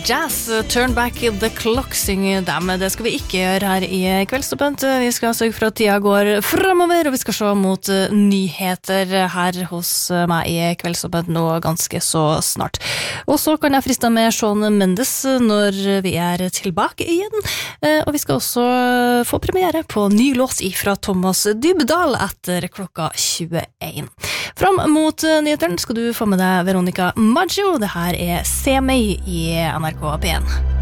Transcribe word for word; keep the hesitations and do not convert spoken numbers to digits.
Jazz, turn back the clock, synger dem. Det skal vi ikke gjøre her i Kveldstoppen. Vi skal sørge for at tida går fremover, og vi skal se mot nyheter her hos meg i Kveldstoppen nå ganske så snart. Og så kan jeg friste med Shawn Mendes når vi er tilbake igjen. Og vi skal også få premiere på ny låt fra Thomas Dybdahl etter klokka tjueen. Fram mot nyheteren skal du få med deg Veronica Maggio. Det her er Se meg i N R K P en.